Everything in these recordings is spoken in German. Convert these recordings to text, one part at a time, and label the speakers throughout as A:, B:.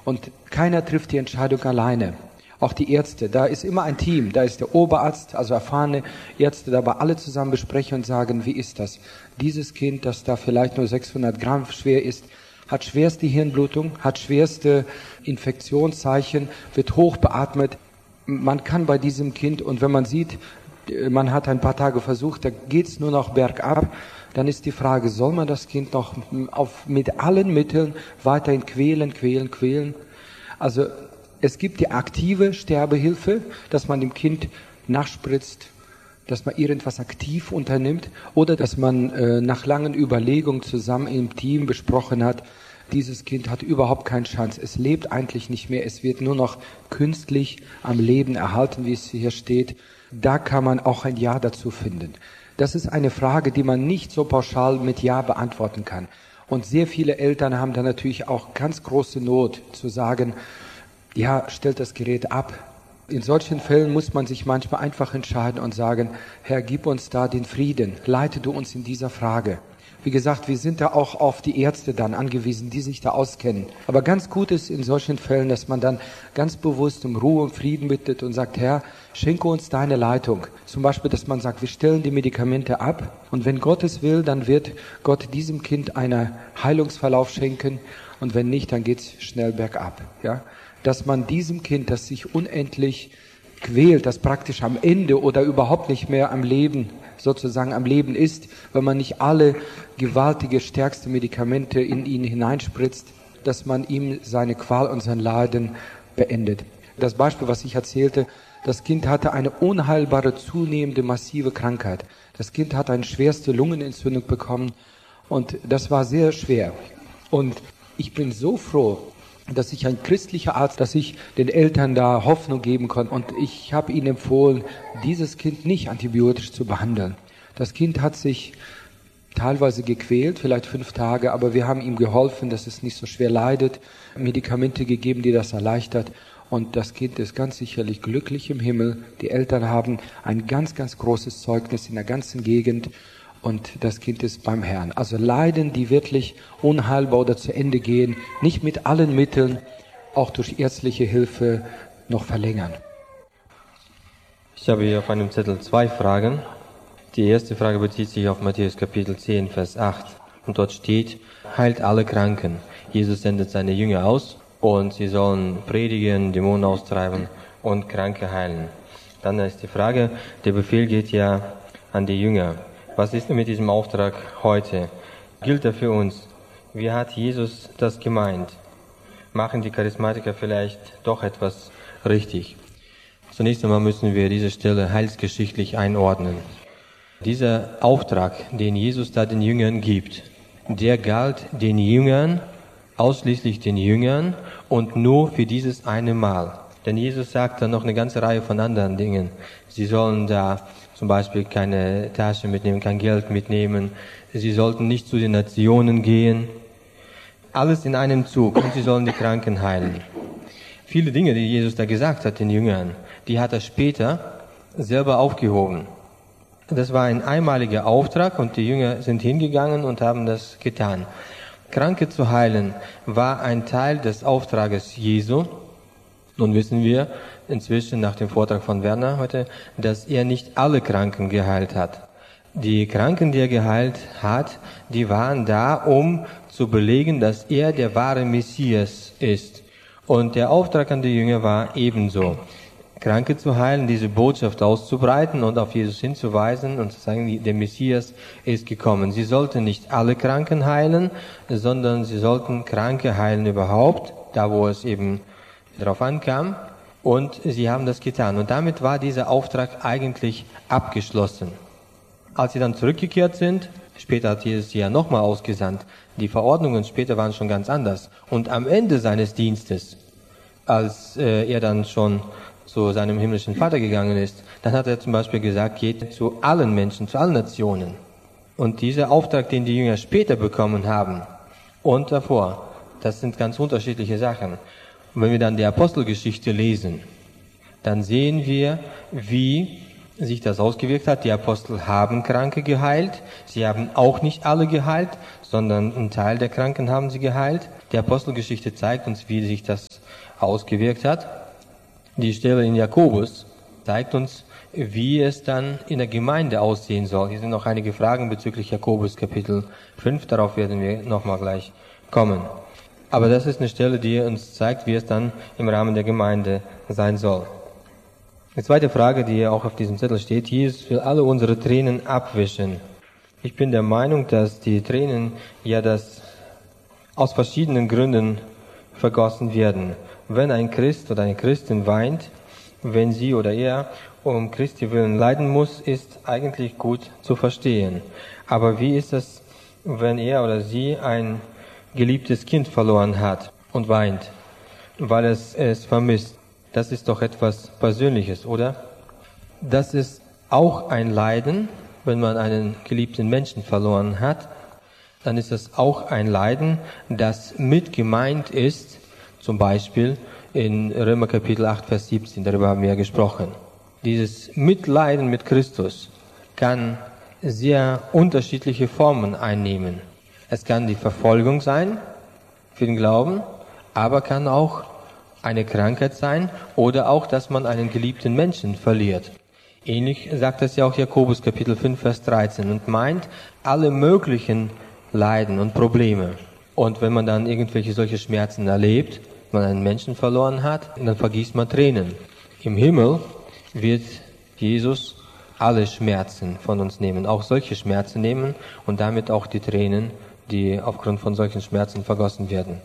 A: Und keiner trifft die Entscheidung alleine. Auch die Ärzte, da ist immer ein Team, da ist der Oberarzt, also erfahrene Ärzte, dabei alle zusammen besprechen und sagen, wie ist das? Dieses Kind, das da vielleicht nur 600 Gramm schwer ist, hat schwerste Hirnblutung, hat schwerste Infektionszeichen, wird hoch beatmet. Man kann bei diesem Kind, und wenn man sieht, man hat ein paar Tage versucht, da geht's nur noch bergab, dann ist die Frage, soll man das Kind noch mit allen Mitteln weiterhin quälen? Also es gibt die aktive Sterbehilfe, dass man dem Kind nachspritzt, dass man irgendwas aktiv unternimmt oder dass man nach langen Überlegungen zusammen im Team besprochen hat, dieses Kind hat überhaupt keine Chance, es lebt eigentlich nicht mehr, es wird nur noch künstlich am Leben erhalten, wie es hier steht. Da kann man auch ein Ja dazu finden. Das ist eine Frage, die man nicht so pauschal mit Ja beantworten kann. Und sehr viele Eltern haben da natürlich auch ganz große Not zu sagen, ja, stellt das Gerät ab. In solchen Fällen muss man sich manchmal einfach entscheiden und sagen, Herr, gib uns da den Frieden, leite du uns in dieser Frage. Wie gesagt, wir sind da auch auf die Ärzte dann angewiesen, die sich da auskennen. Aber ganz gut ist in solchen Fällen, dass man dann ganz bewusst um Ruhe und Frieden bittet und sagt, Herr, schenke uns deine Leitung. Zum Beispiel, dass man sagt, wir stellen die Medikamente ab und wenn Gott es will, dann wird Gott diesem Kind einen Heilungsverlauf schenken und wenn nicht, dann geht's schnell bergab. Ja? Dass man diesem Kind, das sich unendlich quält, das praktisch am Ende oder überhaupt nicht mehr am Leben, sozusagen am Leben ist, wenn man nicht alle gewaltige, stärkste Medikamente in ihn hineinspritzt, dass man ihm seine Qual und sein Leiden beendet. Das Beispiel, was ich erzählte, das Kind hatte eine unheilbare, zunehmende, massive Krankheit. Das Kind hatte eine schwerste Lungenentzündung bekommen und das war sehr schwer. Und ich bin so froh, dass ich ein christlicher Arzt, dass ich den Eltern da Hoffnung geben konnte. Und ich habe ihnen empfohlen, dieses Kind nicht antibiotisch zu behandeln. Das Kind hat sich teilweise gequält, vielleicht 5 Tage, aber wir haben ihm geholfen, dass es nicht so schwer leidet, Medikamente gegeben, die das erleichtert. Und das Kind ist ganz sicherlich glücklich im Himmel. Die Eltern haben ein ganz, ganz großes Zeugnis in der ganzen Gegend. Und das Kind ist beim Herrn. Also Leiden, die wirklich unheilbar oder zu Ende gehen, nicht mit allen Mitteln, auch durch ärztliche Hilfe noch verlängern.
B: Ich habe hier auf einem Zettel 2 Fragen. Die erste Frage bezieht sich auf Matthäus Kapitel 10, Vers 8. Und dort steht, heilt alle Kranken. Jesus sendet seine Jünger aus und sie sollen predigen, Dämonen austreiben und Kranke heilen. Dann ist die Frage, der Befehl geht ja an die Jünger. Was ist denn mit diesem Auftrag heute? Gilt er für uns? Wie hat Jesus das gemeint? Machen die Charismatiker vielleicht doch etwas richtig? Zunächst einmal müssen wir diese Stelle heilsgeschichtlich einordnen. Dieser Auftrag, den Jesus da den Jüngern gibt, der galt den Jüngern, ausschließlich den Jüngern und nur für dieses eine Mal. Denn Jesus sagt dann noch eine ganze Reihe von anderen Dingen. Sie sollen da zum Beispiel keine Tasche mitnehmen, kein Geld mitnehmen. Sie sollten nicht zu den Nationen gehen. Alles in einem Zug. Und sie sollen die Kranken heilen. Viele Dinge, die Jesus da gesagt hat den Jüngern, die hat er später selber aufgehoben. Das war ein einmaliger Auftrag und die Jünger sind hingegangen und haben das getan. Kranke zu heilen war ein Teil des Auftrages Jesu. Nun wissen wir inzwischen nach dem Vortrag von Werner heute, dass er nicht alle Kranken geheilt hat. Die Kranken, die er geheilt hat, die waren da, um zu belegen, dass er der wahre Messias ist. Und der Auftrag an die Jünger war ebenso. Kranke zu heilen, diese Botschaft auszubreiten und auf Jesus hinzuweisen und zu sagen, der Messias ist gekommen. Sie sollten nicht alle Kranken heilen, sondern sie sollten Kranke heilen überhaupt, da wo es eben darauf ankam, und sie haben das getan. Und damit war dieser Auftrag eigentlich abgeschlossen. Als sie dann zurückgekehrt sind, später hat Jesus sie ja nochmal ausgesandt, die Verordnungen später waren schon ganz anders. Und am Ende seines Dienstes, als er dann schon zu seinem himmlischen Vater gegangen ist, dann hat er zum Beispiel gesagt, geht zu allen Menschen, zu allen Nationen. Und dieser Auftrag, den die Jünger später bekommen haben und davor, das sind ganz unterschiedliche Sachen. Und wenn wir dann die Apostelgeschichte lesen, dann sehen wir, wie sich das ausgewirkt hat. Die Apostel haben Kranke geheilt. Sie haben auch nicht alle geheilt, sondern einen Teil der Kranken haben sie geheilt. Die Apostelgeschichte zeigt uns, wie sich das ausgewirkt hat. Die Stelle in Jakobus zeigt uns, wie es dann in der Gemeinde aussehen soll. Hier sind noch einige Fragen bezüglich Jakobus Kapitel 5. Darauf werden wir nochmal gleich kommen. Aber das ist eine Stelle, die uns zeigt, wie es dann im Rahmen der Gemeinde sein soll. Die zweite Frage, die auch auf diesem Zettel steht: Jesus will alle unsere Tränen abwischen. Ich bin der Meinung, dass die Tränen aus verschiedenen Gründen vergossen werden. Wenn ein Christ oder eine Christin weint, wenn sie oder er um Christi willen leiden muss, ist eigentlich gut zu verstehen. Aber wie ist es, wenn er oder sie ein geliebtes Kind verloren hat und weint, weil es vermisst? Das ist doch etwas Persönliches, oder? Das ist auch ein Leiden, wenn man einen geliebten Menschen verloren hat. Dann ist es auch ein Leiden, das mit gemeint ist, zum Beispiel in Römer Kapitel 8, Vers 17, darüber haben wir ja gesprochen. Dieses Mitleiden mit Christus kann sehr unterschiedliche Formen einnehmen. Es kann die Verfolgung sein für den Glauben, aber kann auch eine Krankheit sein oder auch, dass man einen geliebten Menschen verliert. Ähnlich sagt es ja auch Jakobus Kapitel 5, Vers 13 und meint alle möglichen Leiden und Probleme. Und wenn man dann irgendwelche solche Schmerzen erlebt, wenn man einen Menschen verloren hat, dann vergießt man Tränen. Im Himmel wird Jesus alle Schmerzen von uns nehmen, auch solche Schmerzen nehmen und damit auch die Tränen, die aufgrund von solchen Schmerzen vergossen werden.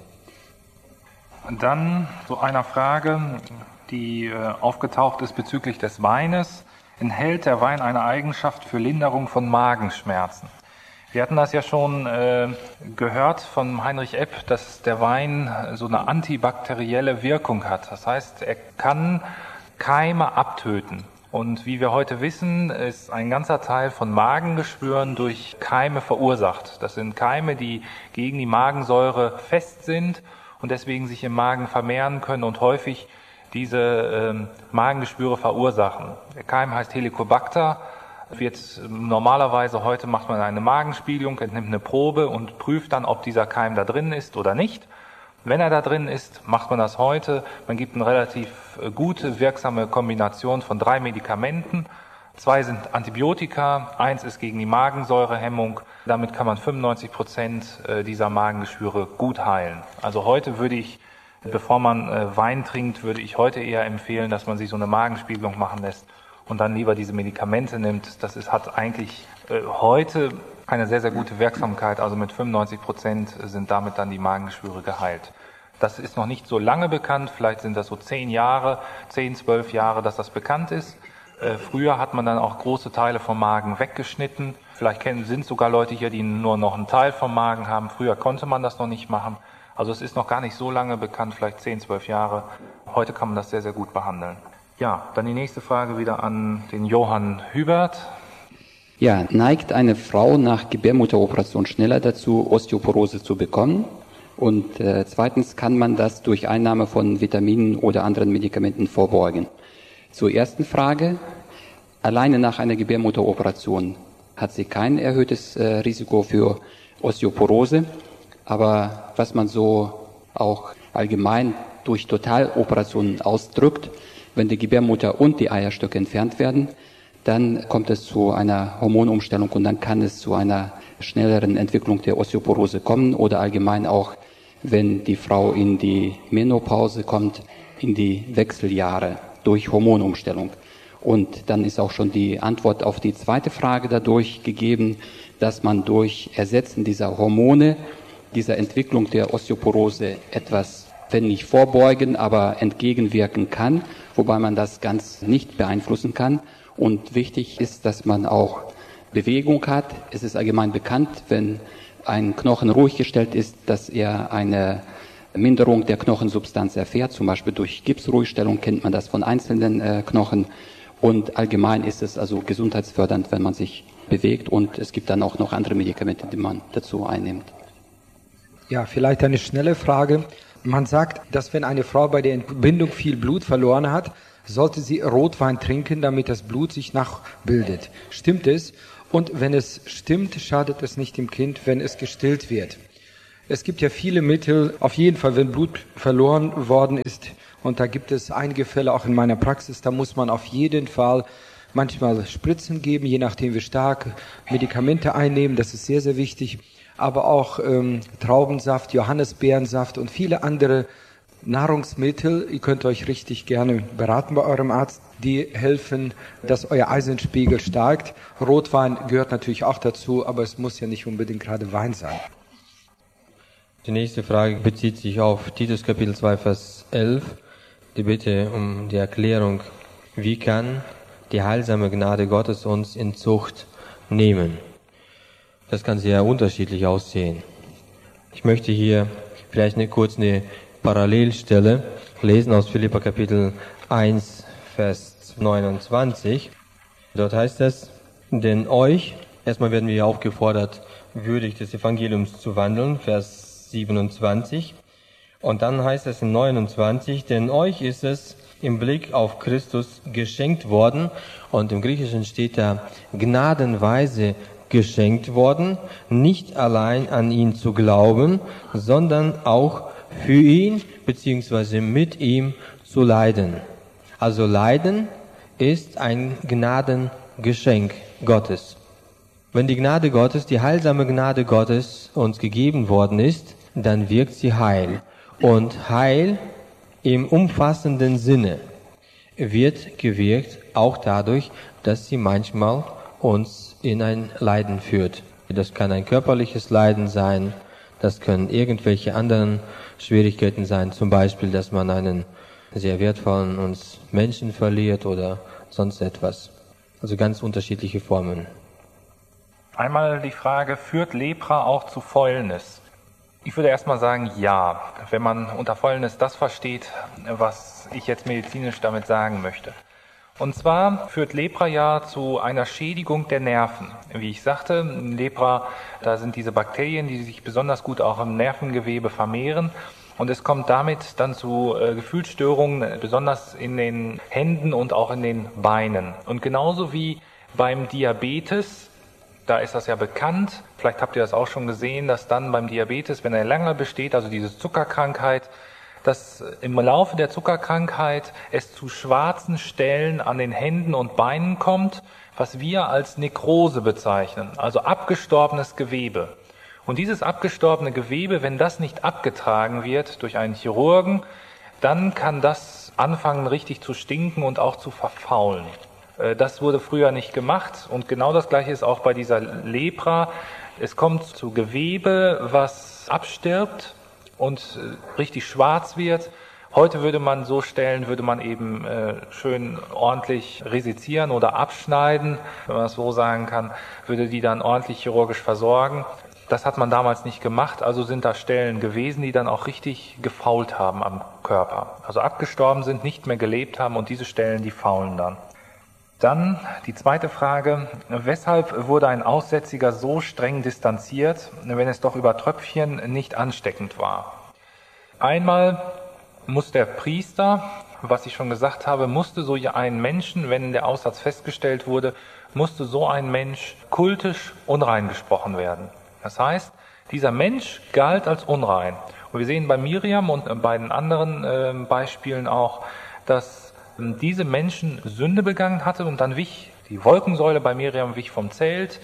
C: Und dann zu einer Frage, die aufgetaucht ist bezüglich des Weines. Enthält der Wein eine Eigenschaft für Linderung von Magenschmerzen? Wir hatten das ja schon gehört von Heinrich Epp, dass der Wein so eine antibakterielle Wirkung hat. Das heißt, er kann Keime abtöten. Und wie wir heute wissen, ist ein ganzer Teil von Magengeschwüren durch Keime verursacht. Das sind Keime, die gegen die Magensäure fest sind und deswegen sich im Magen vermehren können und häufig diese Magengeschwüre verursachen. Der Keim heißt Helicobacter, normalerweise heute macht man eine Magenspiegelung, entnimmt eine Probe und prüft dann, ob dieser Keim da drin ist oder nicht. Wenn er da drin ist, macht man das heute. Man gibt eine relativ gute, wirksame Kombination von 3 Medikamenten. 2 sind Antibiotika, 1 ist gegen die Magensäurehemmung. Damit kann man 95% dieser Magengeschwüre gut heilen. Also heute würde ich, bevor man Wein trinkt, würde ich heute eher empfehlen, dass man sich so eine Magenspiegelung machen lässt und dann lieber diese Medikamente nimmt. Hat eigentlich heute eine sehr, sehr gute Wirksamkeit. Also mit 95% sind damit dann die Magengeschwüre geheilt. Das ist noch nicht so lange bekannt. Vielleicht sind das so 10, 12 Jahre, dass das bekannt ist. Früher hat man dann auch große Teile vom Magen weggeschnitten. Vielleicht sind sogar Leute hier, die nur noch einen Teil vom Magen haben. Früher konnte man das noch nicht machen. Also es ist noch gar nicht so lange bekannt, vielleicht 10, 12 Jahre. Heute kann man das sehr, sehr gut behandeln. Ja, dann die nächste Frage wieder an den Johann Hubert.
D: Ja, neigt eine Frau nach Gebärmutteroperation schneller dazu, Osteoporose zu bekommen? Und zweitens, kann man das durch Einnahme von Vitaminen oder anderen Medikamenten vorbeugen? Zur ersten Frage. Alleine nach einer Gebärmutteroperation hat sie kein erhöhtes Risiko für Osteoporose. Aber was man so auch allgemein durch Totaloperationen ausdrückt, wenn die Gebärmutter und die Eierstöcke entfernt werden, dann kommt es zu einer Hormonumstellung und dann kann es zu einer schnelleren Entwicklung der Osteoporose kommen oder allgemein auch, wenn die Frau in die Menopause kommt, in die Wechseljahre durch Hormonumstellung. Und dann ist auch schon die Antwort auf die zweite Frage dadurch gegeben, dass man durch Ersetzen dieser Hormone, dieser Entwicklung der Osteoporose etwas, wenn nicht vorbeugen, aber entgegenwirken kann, wobei man das ganz nicht beeinflussen kann. Und wichtig ist, dass man auch Bewegung hat. Es ist allgemein bekannt, wenn ein Knochen ruhig gestellt ist, dass er eine Minderung der Knochensubstanz erfährt. Zum Beispiel durch Gipsruhigstellung kennt man das von einzelnen Knochen. Und allgemein ist es also gesundheitsfördernd, wenn man sich bewegt. Und es gibt dann auch noch andere Medikamente, die man dazu einnimmt.
A: Ja, vielleicht eine schnelle Frage. Man sagt, dass wenn eine Frau bei der Entbindung viel Blut verloren hat, sollte sie Rotwein trinken, damit das Blut sich nachbildet. Stimmt es? Und wenn es stimmt, schadet es nicht dem Kind, wenn es gestillt wird. Es gibt ja viele Mittel, auf jeden Fall, wenn Blut verloren worden ist, und da gibt es einige Fälle auch in meiner Praxis, da muss man auf jeden Fall manchmal Spritzen geben, je nachdem wie stark Medikamente einnehmen, das ist sehr, sehr wichtig, aber auch Traubensaft, Johannisbeerensaft und viele andere Nahrungsmittel, ihr könnt euch richtig gerne beraten bei eurem Arzt, die helfen, dass euer Eisenspiegel steigt. Rotwein gehört natürlich auch dazu, aber es muss ja nicht unbedingt gerade Wein sein.
B: Die nächste Frage bezieht sich auf Titus Kapitel 2, Vers 11. Die Bitte um die Erklärung, wie kann die heilsame Gnade Gottes uns in Zucht nehmen? Das kann sehr unterschiedlich aussehen. Ich möchte hier vielleicht kurz eine Parallelstelle lesen aus Philipper Kapitel 1, Vers 29. Dort heißt es, denn euch, erstmal werden wir aufgefordert, würdig des Evangeliums zu wandeln, Vers 27. Und dann heißt es in 29, denn euch ist es im Blick auf Christus geschenkt worden, und im Griechischen steht da gnadenweise geschenkt worden, nicht allein an ihn zu glauben, sondern auch für ihn bzw. mit ihm zu leiden. Also Leiden ist ein Gnadengeschenk Gottes. Wenn die Gnade Gottes, die heilsame Gnade Gottes uns gegeben worden ist, dann wirkt sie Heil. Und Heil im umfassenden Sinne wird gewirkt auch dadurch, dass sie manchmal uns in ein Leiden führt. Das kann ein körperliches Leiden sein, das können irgendwelche anderen Schwierigkeiten sein, zum Beispiel, dass man einen sehr wertvollen uns Menschen verliert oder sonst etwas. Also ganz unterschiedliche Formen.
C: Einmal die Frage, führt Lepra auch zu Fäulnis? Ich würde erstmal sagen, ja, wenn man unter Fäulnis das versteht, was ich jetzt medizinisch damit sagen möchte. Und zwar führt Lepra ja zu einer Schädigung der Nerven. Wie ich sagte, Lepra, da sind diese Bakterien, die sich besonders gut auch im Nervengewebe vermehren. Und es kommt damit dann zu Gefühlsstörungen, besonders in den Händen und auch in den Beinen. Und genauso wie beim Diabetes, da ist das ja bekannt, vielleicht habt ihr das auch schon gesehen, dass dann beim Diabetes, wenn er lange besteht, also diese Zuckerkrankheit, dass im Laufe der Zuckerkrankheit es zu schwarzen Stellen an den Händen und Beinen kommt, was wir als Nekrose bezeichnen, also abgestorbenes Gewebe. Und dieses abgestorbene Gewebe, wenn das nicht abgetragen wird durch einen Chirurgen, dann kann das anfangen richtig zu stinken und auch zu verfaulen. Das wurde früher nicht gemacht und genau das Gleiche ist auch bei dieser Lepra. Es kommt zu Gewebe, was abstirbt und richtig schwarz wird. Heute würde man so stellen, würde man eben schön ordentlich resizieren oder abschneiden, wenn man das so sagen kann, würde die dann ordentlich chirurgisch versorgen. Das hat man damals nicht gemacht, also sind da Stellen gewesen, die dann auch richtig gefault haben am Körper. Also abgestorben sind, nicht mehr gelebt haben und diese Stellen, die faulen dann. Dann die zweite Frage, weshalb wurde ein Aussätziger so streng distanziert, wenn es doch über Tröpfchen nicht ansteckend war? Einmal muss der Priester, was ich schon gesagt habe, musste so einen Menschen, wenn der Aussatz festgestellt wurde, musste so ein Mensch kultisch unrein gesprochen werden. Das heißt, dieser Mensch galt als unrein. Und wir sehen bei Miriam und bei den anderen Beispielen auch, dass diese Menschen Sünde begangen hatte und dann wich die Wolkensäule bei Miriam wich vom Zelt.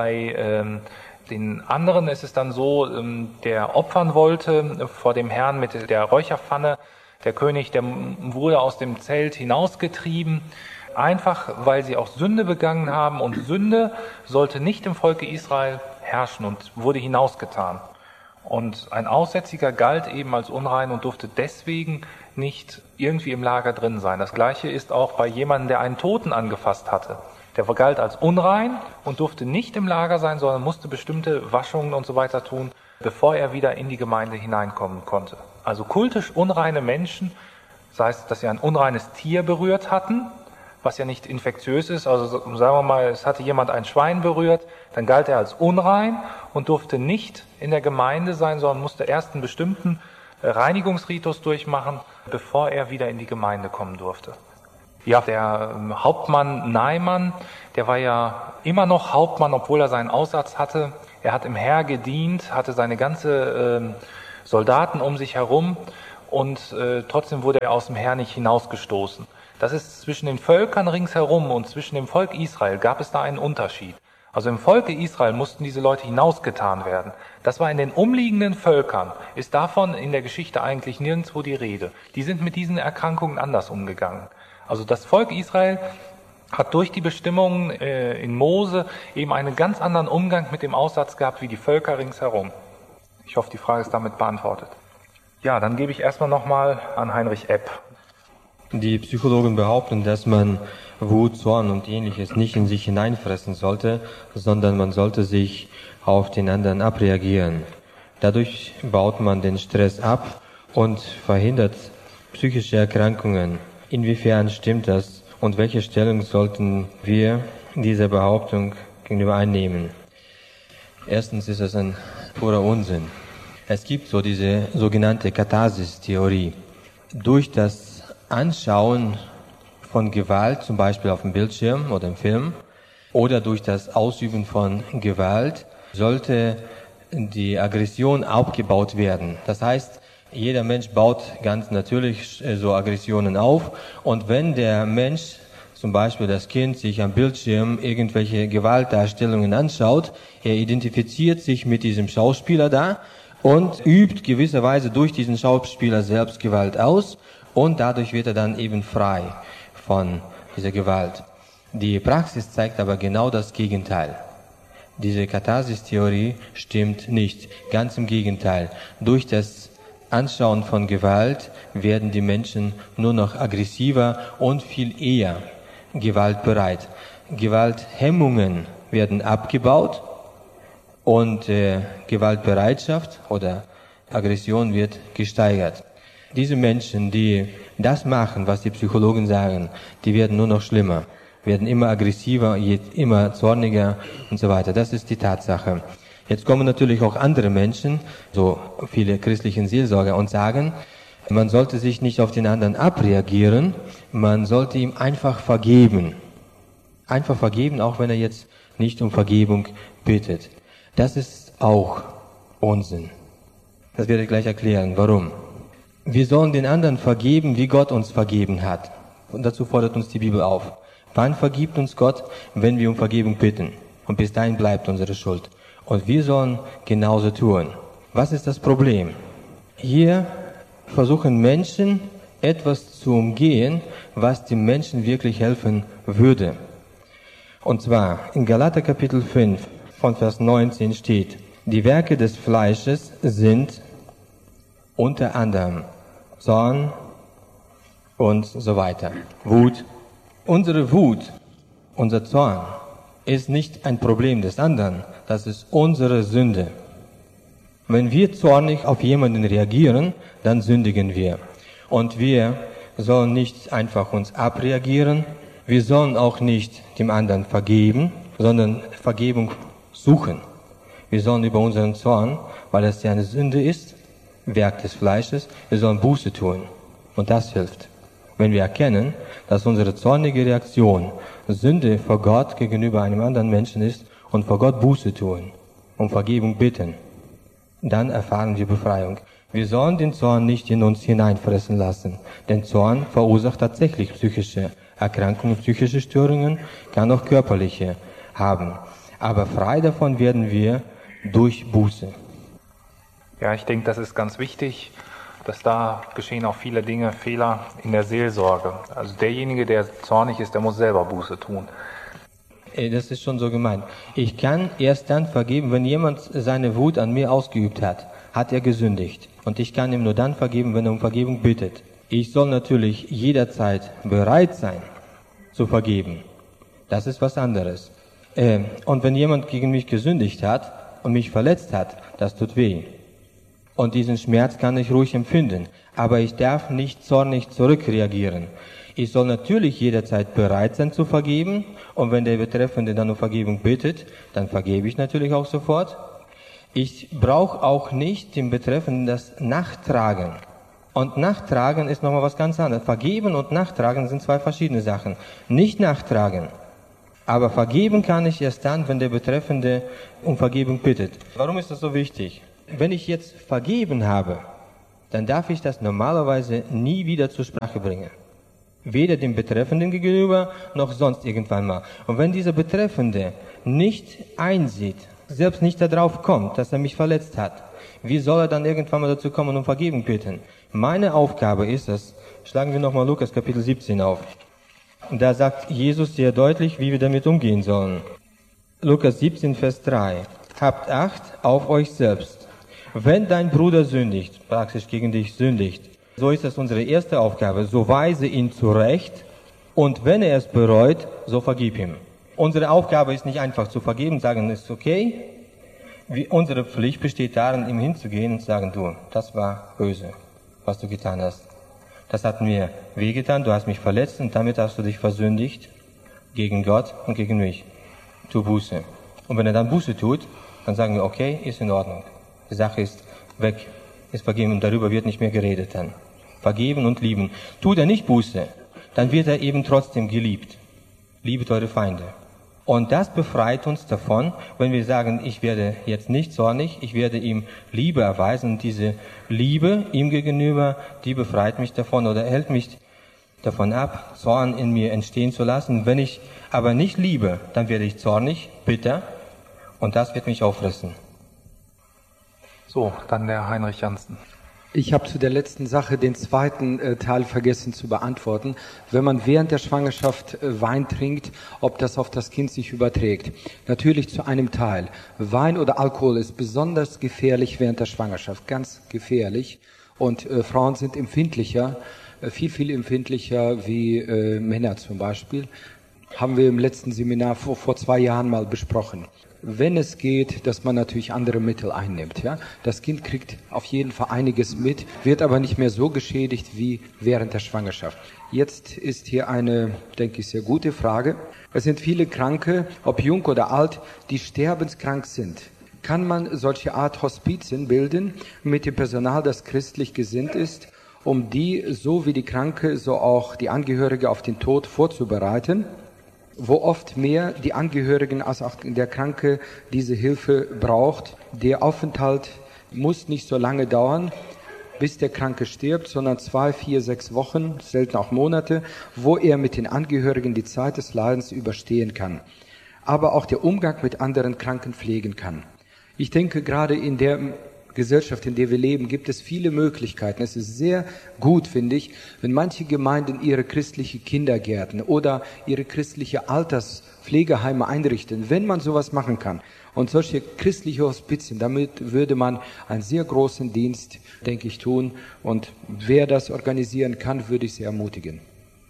C: Bei den anderen ist es dann so, der opfern wollte vor dem Herrn mit der Räucherpfanne. Der König, der wurde aus dem Zelt hinausgetrieben, einfach weil sie auch Sünde begangen haben. Und Sünde sollte nicht im Volke Israel herrschen und wurde hinausgetan. Und ein Aussätziger galt eben als unrein und durfte deswegen nicht irgendwie im Lager drin sein. Das Gleiche ist auch bei jemandem, der einen Toten angefasst hatte. Der galt als unrein und durfte nicht im Lager sein, sondern musste bestimmte Waschungen und so weiter tun, bevor er wieder in die Gemeinde hineinkommen konnte. Also kultisch unreine Menschen, sei es, dass sie ein unreines Tier berührt hatten, was ja nicht infektiös ist, also sagen wir mal, es hatte jemand ein Schwein berührt, dann galt er als unrein und durfte nicht in der Gemeinde sein, sondern musste erst einen bestimmten Reinigungsritus durchmachen, bevor er wieder in die Gemeinde kommen durfte. Ja, der Hauptmann Naaman, der war ja immer noch Hauptmann, obwohl er seinen Aussatz hatte. Er hat im Heer gedient, hatte seine ganze Soldaten um sich herum und trotzdem wurde er aus dem Heer nicht hinausgestoßen. Das ist zwischen den Völkern ringsherum und zwischen dem Volk Israel gab es da einen Unterschied. Also im Volke Israel mussten diese Leute hinausgetan werden. Das war in den umliegenden Völkern, ist davon in der Geschichte eigentlich nirgendwo die Rede. Die sind mit diesen Erkrankungen anders umgegangen. Also das Volk Israel hat durch die Bestimmungen in Mose eben einen ganz anderen Umgang mit dem Aussatz gehabt wie die Völker ringsherum. Ich hoffe, die Frage ist damit beantwortet. Ja, dann gebe ich erstmal nochmal an Heinrich Epp.
B: Die Psychologen behaupten, dass man Wut, Zorn und Ähnliches nicht in sich hineinfressen sollte, sondern man sollte sich auf den anderen abreagieren. Dadurch baut man den Stress ab und verhindert psychische Erkrankungen. Inwiefern stimmt das und welche Stellung sollten wir dieser Behauptung gegenüber einnehmen? Erstens ist es ein purer Unsinn. Es gibt so diese sogenannte Katharsis-Theorie. Durch das Anschauen von Gewalt, zum Beispiel auf dem Bildschirm oder im Film, oder durch das Ausüben von Gewalt, sollte die Aggression aufgebaut werden. Das heißt, jeder Mensch baut ganz natürlich so Aggressionen auf, und wenn der Mensch, zum Beispiel das Kind, sich am Bildschirm irgendwelche Gewaltdarstellungen anschaut, er identifiziert sich mit diesem Schauspieler da und übt gewisserweise durch diesen Schauspieler selbst Gewalt aus, und dadurch wird er dann eben frei von dieser Gewalt. Die Praxis zeigt aber genau das Gegenteil. Diese Katharsis-Theorie stimmt nicht. Ganz im Gegenteil. Durch das Anschauen von Gewalt werden die Menschen nur noch aggressiver und viel eher gewaltbereit. Gewalthemmungen werden abgebaut und Gewaltbereitschaft oder Aggression wird gesteigert. Diese Menschen, die das machen, was die Psychologen sagen, die werden nur noch schlimmer, werden immer aggressiver, immer zorniger und so weiter. Das ist die Tatsache. Jetzt kommen natürlich auch andere Menschen, so viele christliche Seelsorger, und sagen, man sollte sich nicht auf den anderen abreagieren, man sollte ihm einfach vergeben. Einfach vergeben, auch wenn er jetzt nicht um Vergebung bittet. Das ist auch Unsinn. Das werde ich gleich erklären. Warum? Wir sollen den anderen vergeben, wie Gott uns vergeben hat. Und dazu fordert uns die Bibel auf. Wann vergibt uns Gott? Wenn wir um Vergebung bitten. Und bis dahin bleibt unsere Schuld. Und wir sollen genauso tun. Was ist das Problem? Hier versuchen Menschen, etwas zu umgehen, was dem Menschen wirklich helfen würde. Und zwar in Galater Kapitel 5 von Vers 19 steht: Die Werke des Fleisches sind unter anderem Zorn und so weiter. Wut. Unsere Wut, unser Zorn ist nicht ein Problem des anderen, das ist unsere Sünde. Wenn wir zornig auf jemanden reagieren, dann sündigen wir. Und wir sollen nicht einfach uns abreagieren, wir sollen auch nicht dem anderen vergeben, sondern Vergebung suchen. Wir sollen über unseren Zorn, weil es ja eine Sünde ist, Werk des Fleisches, wir sollen Buße tun. Und das hilft. Wenn wir erkennen, dass unsere zornige Reaktion Sünde vor Gott gegenüber einem anderen Menschen ist und vor Gott Buße tun, um Vergebung bitten, dann erfahren wir Befreiung. Wir sollen den Zorn nicht in uns hineinfressen lassen, denn Zorn verursacht tatsächlich psychische Erkrankungen, psychische Störungen, kann auch körperliche haben. Aber frei davon werden wir durch Buße.
C: Ja, ich denke, das ist ganz wichtig, dass da geschehen auch viele Dinge, Fehler in der Seelsorge. Also derjenige, der zornig ist, der muss selber Buße tun.
B: Das ist schon so gemeint. Ich kann erst dann vergeben, wenn jemand seine Wut an mir ausgeübt hat, hat er gesündigt. Und ich kann ihm nur dann vergeben, wenn er um Vergebung bittet. Ich soll natürlich jederzeit bereit sein, zu vergeben. Das ist was anderes. Und wenn jemand gegen mich gesündigt hat und mich verletzt hat, das tut weh. Und diesen Schmerz kann ich ruhig empfinden. Aber ich darf nicht zornig zurückreagieren. Ich soll natürlich jederzeit bereit sein zu vergeben. Und wenn der Betreffende dann um Vergebung bittet, dann vergebe ich natürlich auch sofort. Ich brauche auch nicht dem Betreffenden das Nachtragen. Und Nachtragen ist nochmal was ganz anderes. Vergeben und Nachtragen sind zwei verschiedene Sachen. Nicht nachtragen. Aber vergeben kann ich erst dann, wenn der Betreffende um Vergebung bittet. Warum ist das so wichtig? Wenn ich jetzt vergeben habe, dann darf ich das normalerweise nie wieder zur Sprache bringen. Weder dem Betreffenden gegenüber, noch sonst irgendwann mal. Und wenn dieser Betreffende nicht einsieht, selbst nicht darauf kommt, dass er mich verletzt hat, wie soll er dann irgendwann mal dazu kommen und um Vergebung bitten? Meine Aufgabe ist es, schlagen wir nochmal Lukas Kapitel 17 auf. Und da sagt Jesus sehr deutlich, wie wir damit umgehen sollen. Lukas 17, Vers 3. Habt Acht auf euch selbst. Wenn dein Bruder sündigt, praktisch gegen dich sündigt, so ist es unsere erste Aufgabe, so weise ihn zurecht und wenn er es bereut, so vergib ihm. Unsere Aufgabe ist nicht einfach zu vergeben, sagen, ist okay. Unsere Pflicht besteht darin, ihm hinzugehen und zu sagen, du, das war böse, was du getan hast. Das hat mir wehgetan, du hast mich verletzt und damit hast du dich versündigt gegen Gott und gegen mich. Tu Buße. Und wenn er dann Buße tut, dann sagen wir, okay, ist in Ordnung. Die Sache ist weg, ist vergeben und darüber wird nicht mehr geredet dann. Vergeben und lieben. Tut er nicht Buße, dann wird er eben trotzdem geliebt. Liebet eure Feinde. Und das befreit uns davon, wenn wir sagen, ich werde jetzt nicht zornig, ich werde ihm Liebe erweisen. Und diese Liebe ihm gegenüber, die befreit mich davon oder hält mich davon ab, Zorn in mir entstehen zu lassen. Wenn ich aber nicht liebe, dann werde ich zornig, bitter und das wird mich auffressen.
C: So, dann der Heinrich Janssen.
A: Ich habe zu der letzten Sache den zweiten Teil vergessen zu beantworten. Wenn man während der Schwangerschaft Wein trinkt, ob das auf das Kind sich überträgt. Natürlich zu einem Teil. Wein oder Alkohol ist besonders gefährlich während der Schwangerschaft, ganz gefährlich. Und Frauen sind empfindlicher, viel empfindlicher wie Männer zum Beispiel. Haben wir im letzten Seminar vor 2 Jahren mal besprochen. Wenn es geht, dass man natürlich andere Mittel einnimmt. Ja? Das Kind kriegt auf jeden Fall einiges mit, wird aber nicht mehr so geschädigt wie während der Schwangerschaft. Jetzt ist hier eine, denke ich, sehr gute Frage. Es sind viele Kranke, ob jung oder alt, die sterbenskrank sind. Kann man solche Art Hospizien bilden mit dem Personal, das christlich gesinnt ist, um die, so wie die Kranke, so auch die Angehörige auf den Tod vorzubereiten? Wo oft mehr die Angehörigen als auch der Kranke diese Hilfe braucht. Der Aufenthalt muss nicht so lange dauern, bis der Kranke stirbt, sondern 2, 4, 6 Wochen, selten auch Monate, wo er mit den Angehörigen die Zeit des Leidens überstehen kann. Aber auch der Umgang mit anderen Kranken pflegen kann. Ich denke, gerade in der Gesellschaft, in der wir leben, gibt es viele Möglichkeiten. Es ist sehr gut, finde ich, wenn manche Gemeinden ihre christliche Kindergärten oder ihre christliche Alterspflegeheime einrichten, wenn man sowas machen kann. Und solche christliche Hospizien, damit würde man einen sehr großen Dienst, denke ich, tun. Und wer das organisieren kann, würde ich sehr ermutigen.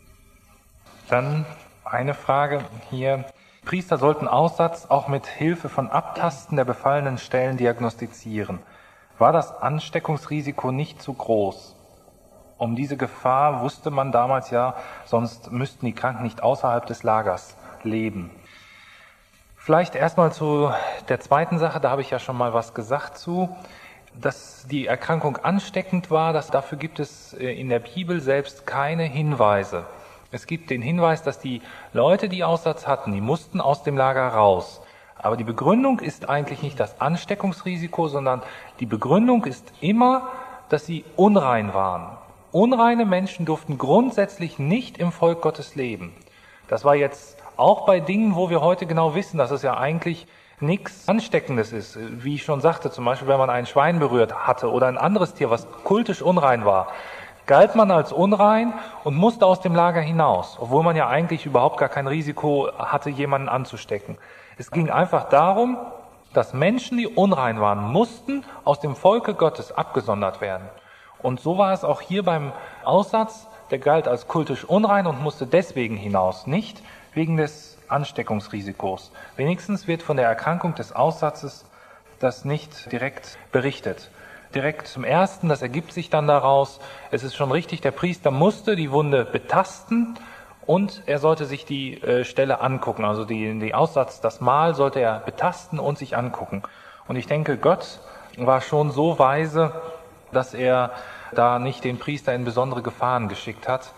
C: Dann eine Frage hier. Priester sollten Aussatz auch mit Hilfe von Abtasten der befallenen Stellen diagnostizieren. War das Ansteckungsrisiko nicht zu groß? Um diese Gefahr wusste man damals ja, sonst müssten die Kranken nicht außerhalb des Lagers leben. Vielleicht erstmal zu der zweiten Sache, da habe ich ja schon mal was gesagt zu, dass die Erkrankung ansteckend war, dafür gibt es in der Bibel selbst keine Hinweise. Es gibt den Hinweis, dass die Leute, die Aussatz hatten, die mussten aus dem Lager raus. Aber die Begründung ist eigentlich nicht das Ansteckungsrisiko, sondern die Begründung ist immer, dass sie unrein waren. Unreine Menschen durften grundsätzlich nicht im Volk Gottes leben. Das war jetzt auch bei Dingen, wo wir heute genau wissen, dass es ja eigentlich nichts Ansteckendes ist. Wie ich schon sagte, zum Beispiel, wenn man ein Schwein berührt hatte oder ein anderes Tier, was kultisch unrein war, galt man als unrein und musste aus dem Lager hinaus, obwohl man ja eigentlich überhaupt gar kein Risiko hatte, jemanden anzustecken. Es ging einfach darum, dass Menschen, die unrein waren, mussten aus dem Volke Gottes abgesondert werden. Und so war es auch hier beim Aussatz, der galt als kultisch unrein und musste deswegen hinaus, nicht wegen des Ansteckungsrisikos. Wenigstens wird von der Erkrankung des Aussatzes das nicht direkt berichtet. Direkt zum Ersten, das ergibt sich dann daraus, es ist schon richtig, der Priester musste die Wunde betasten und er sollte sich die Stelle angucken, also die Aussatz, das Mal sollte er betasten und sich angucken. Und ich denke, Gott war schon so weise, dass er da nicht den Priester in besondere Gefahren geschickt hat,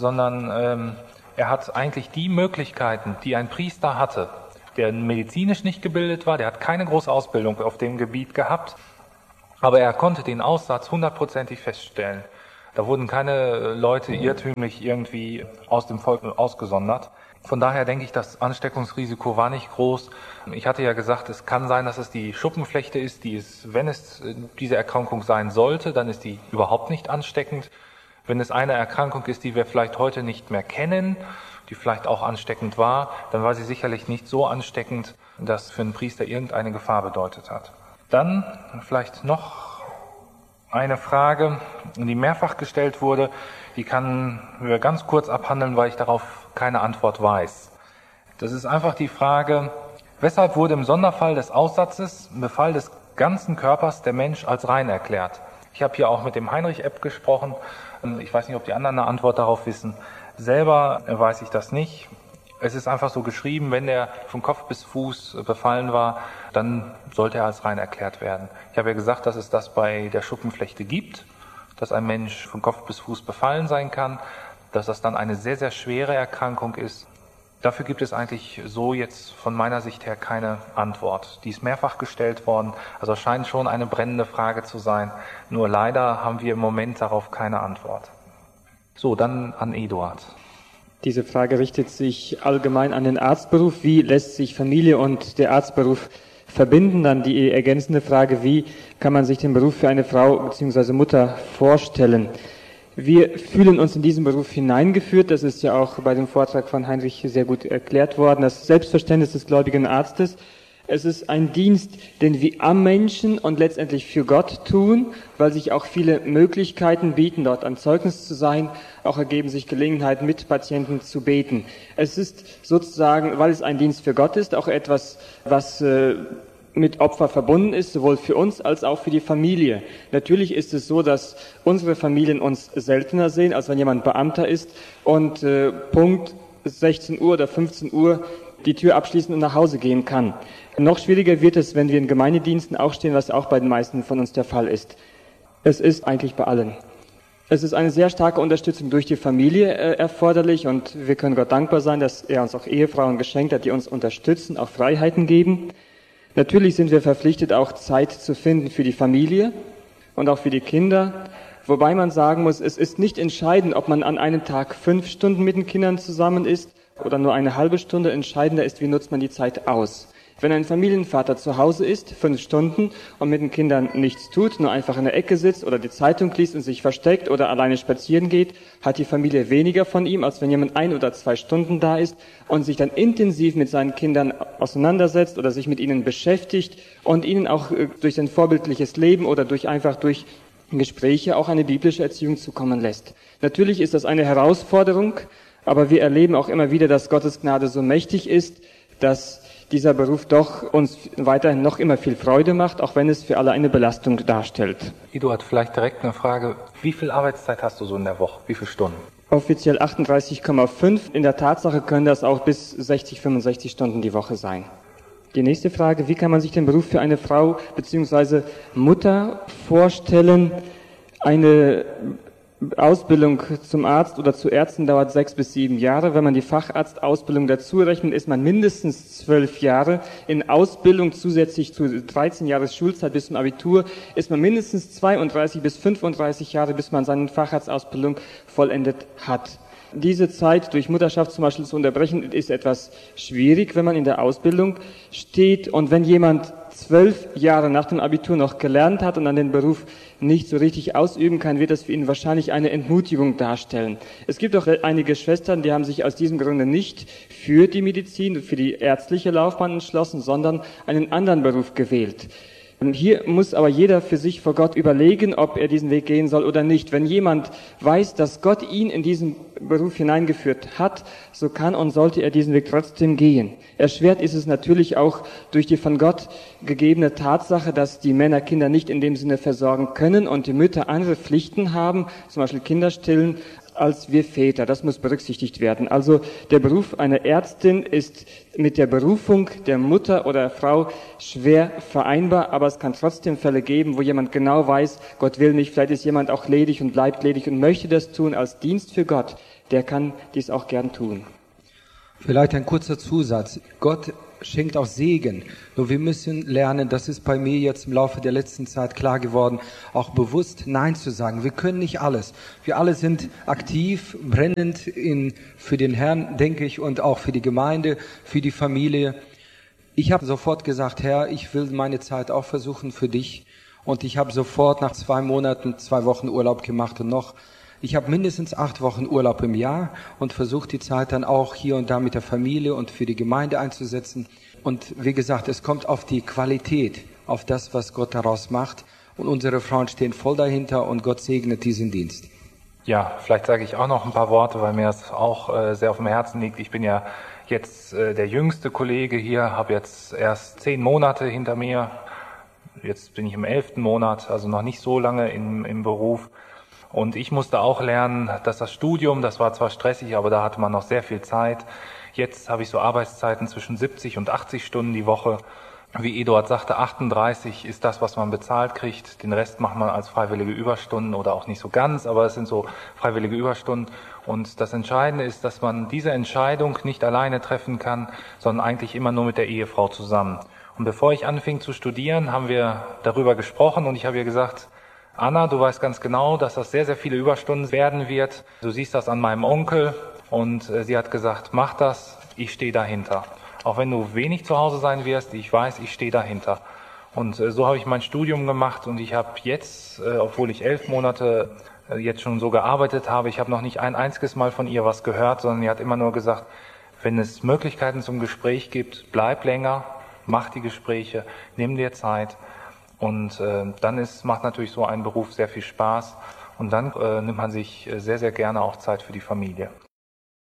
C: sondern er hat eigentlich die Möglichkeiten, die ein Priester hatte, der medizinisch nicht gebildet war, der hat keine große Ausbildung auf dem Gebiet gehabt, aber er konnte den Aussatz 100%ig feststellen. Da wurden keine Leute irrtümlich irgendwie aus dem Volk ausgesondert. Von daher denke ich, das Ansteckungsrisiko war nicht groß. Ich hatte ja gesagt, es kann sein, dass es die Schuppenflechte ist, wenn es diese Erkrankung sein sollte, dann ist die überhaupt nicht ansteckend. Wenn es eine Erkrankung ist, die wir vielleicht heute nicht mehr kennen, die vielleicht auch ansteckend war, dann war sie sicherlich nicht so ansteckend, dass für einen Priester irgendeine Gefahr bedeutet hat. Dann vielleicht noch eine Frage, die mehrfach gestellt wurde, die können wir ganz kurz abhandeln, weil ich darauf keine Antwort weiß. Das ist einfach die Frage, weshalb wurde im Sonderfall des Aussatzes, im Befall des ganzen Körpers, der Mensch als rein erklärt? Ich habe hier auch mit dem Heinrich-Epp gesprochen. Ich weiß nicht, ob die anderen eine Antwort darauf wissen. Selber weiß ich das nicht. Es ist einfach so geschrieben, wenn er von Kopf bis Fuß befallen war, dann sollte er als rein erklärt werden. Ich habe ja gesagt, dass es das bei der Schuppenflechte gibt, dass ein Mensch von Kopf bis Fuß befallen sein kann, dass das dann eine sehr, sehr schwere Erkrankung ist. Dafür gibt es eigentlich so jetzt von meiner Sicht her keine Antwort. Die ist mehrfach gestellt worden, also scheint schon eine brennende Frage zu sein. Nur leider haben wir im Moment darauf keine Antwort. So, dann an Eduard.
E: Diese Frage richtet sich allgemein an den Arztberuf. Wie lässt sich Familie und der Arztberuf verbinden? Dann die ergänzende Frage, wie kann man sich den Beruf für eine Frau bzw. Mutter vorstellen? Wir fühlen uns in diesen Beruf hineingeführt. Das ist ja auch bei dem Vortrag von Heinrich sehr gut erklärt worden. Das Selbstverständnis des gläubigen Arztes. Es ist ein Dienst, den wir am Menschen und letztendlich für Gott tun, weil sich auch viele Möglichkeiten bieten, dort ein Zeugnis zu sein. Auch ergeben sich Gelegenheiten, mit Patienten zu beten. Es ist sozusagen, weil es ein Dienst für Gott ist, auch etwas, was mit Opfer verbunden ist, sowohl für uns als auch für die Familie. Natürlich ist es so, dass unsere Familien uns seltener sehen, als wenn jemand Beamter ist und Punkt 16 Uhr oder 15 Uhr die Tür abschließen und nach Hause gehen kann. Noch schwieriger wird es, wenn wir in Gemeindediensten auch stehen, was auch bei den meisten von uns der Fall ist. Es ist eigentlich bei allen. Es ist eine sehr starke Unterstützung durch die Familie erforderlich und wir können Gott dankbar sein, dass er uns auch Ehefrauen geschenkt hat, die uns unterstützen, auch Freiheiten geben. Natürlich sind wir verpflichtet, auch Zeit zu finden für die Familie und auch für die Kinder. Wobei man sagen muss, es ist nicht entscheidend, ob man an einem Tag 5 Stunden mit den Kindern zusammen ist oder nur eine halbe Stunde. Entscheidender ist, wie nutzt man die Zeit aus. Wenn ein Familienvater zu Hause ist, 5 Stunden und mit den Kindern nichts tut, nur einfach in der Ecke sitzt oder die Zeitung liest und sich versteckt oder alleine spazieren geht, hat die Familie weniger von ihm, als wenn jemand 1 oder 2 Stunden da ist und sich dann intensiv mit seinen Kindern auseinandersetzt oder sich mit ihnen beschäftigt und ihnen auch durch sein vorbildliches Leben oder durch Gespräche auch eine biblische Erziehung zukommen lässt. Natürlich ist das eine Herausforderung, aber wir erleben auch immer wieder, dass Gottes Gnade so mächtig ist, dass dieser Beruf doch uns weiterhin noch immer viel Freude macht, auch wenn es für alle eine Belastung darstellt.
C: Eduard, vielleicht direkt eine Frage. Wie viel Arbeitszeit hast du so in der Woche? Wie viele Stunden?
E: Offiziell 38,5. In der Tatsache können das auch bis 60, 65 Stunden die Woche sein. Die nächste Frage, wie kann man sich den Beruf für eine Frau bzw. Mutter vorstellen? Eine Ausbildung zum Arzt oder zu Ärzten dauert 6 bis 7 Jahre. Wenn man die Facharztausbildung dazu rechnet, ist man mindestens 12 Jahre. In Ausbildung zusätzlich zu 13 Jahres Schulzeit bis zum Abitur ist man mindestens 32 bis 35 Jahre, bis man seine Facharztausbildung vollendet hat. Diese Zeit durch Mutterschaft zum Beispiel zu unterbrechen, ist etwas schwierig, wenn man in der Ausbildung steht. Und wenn jemand 12 Jahre nach dem Abitur noch gelernt hat und an den Beruf nicht so richtig ausüben kann, wird das für ihn wahrscheinlich eine Entmutigung darstellen. Es gibt auch einige Schwestern, die haben sich aus diesem Grunde nicht für die Medizin, für die ärztliche Laufbahn entschlossen, sondern einen anderen Beruf gewählt. Hier muss aber jeder für sich vor Gott überlegen, ob er diesen Weg gehen soll oder nicht. Wenn jemand weiß, dass Gott ihn in diesen Beruf hineingeführt hat, so kann und sollte er diesen Weg trotzdem gehen. Erschwert ist es natürlich auch durch die von Gott gegebene Tatsache, dass die Männer Kinder nicht in dem Sinne versorgen können und die Mütter andere Pflichten haben, zum Beispiel Kinder stillen, als wir Väter. Das muss berücksichtigt werden. Also der Beruf einer Ärztin ist mit der Berufung der Mutter oder Frau schwer vereinbar, aber es kann trotzdem Fälle geben, wo jemand genau weiß, Gott will nicht, vielleicht ist jemand auch ledig und bleibt ledig und möchte das tun als Dienst für Gott. Der kann dies auch gern tun.
A: Vielleicht ein kurzer Zusatz. Gott schenkt auch Segen. Nur wir müssen lernen, das ist bei mir jetzt im Laufe der letzten Zeit klar geworden, auch bewusst Nein zu sagen. Wir können nicht alles. Wir alle sind aktiv, brennend für den Herrn, denke ich, und auch für die Gemeinde, für die Familie. Ich habe sofort gesagt, Herr, ich will meine Zeit auch versuchen für dich. Und ich habe sofort nach 2 Monaten 2 Wochen Urlaub gemacht und ich habe mindestens 8 Wochen Urlaub im Jahr und versuche die Zeit dann auch hier und da mit der Familie und für die Gemeinde einzusetzen. Und wie gesagt, es kommt auf die Qualität, auf das, was Gott daraus macht. Und unsere Frauen stehen voll dahinter und Gott segnet diesen Dienst.
C: Ja, vielleicht sage ich auch noch ein paar Worte, weil mir das auch sehr auf dem Herzen liegt. Ich bin ja jetzt der jüngste Kollege hier, habe jetzt erst 10 Monate hinter mir. Jetzt bin ich im 11. Monat, also noch nicht so lange im Beruf. Und ich musste auch lernen, dass das Studium, das war zwar stressig, aber da hatte man noch sehr viel Zeit. Jetzt habe ich so Arbeitszeiten zwischen 70 und 80 Stunden die Woche. Wie Eduard sagte, 38 ist das, was man bezahlt kriegt. Den Rest macht man als freiwillige Überstunden oder auch nicht so ganz, aber es sind so freiwillige Überstunden. Und das Entscheidende ist, dass man diese Entscheidung nicht alleine treffen kann, sondern eigentlich immer nur mit der Ehefrau zusammen. Und bevor ich anfing zu studieren, haben wir darüber gesprochen und ich habe ihr gesagt, Anna, du weißt ganz genau, dass das sehr, sehr viele Überstunden werden wird. Du siehst das an meinem Onkel und sie hat gesagt, mach das, ich stehe dahinter. Auch wenn du wenig zu Hause sein wirst, ich weiß, ich stehe dahinter. Und so habe ich mein Studium gemacht und ich habe jetzt, obwohl ich 11 Monate jetzt schon so gearbeitet habe, ich habe noch nicht ein einziges Mal von ihr was gehört, sondern sie hat immer nur gesagt, wenn es Möglichkeiten zum Gespräch gibt, bleib länger, mach die Gespräche, nimm dir Zeit. Und dann macht natürlich so ein Beruf sehr viel Spaß und dann nimmt man sich sehr, sehr gerne auch Zeit für die Familie.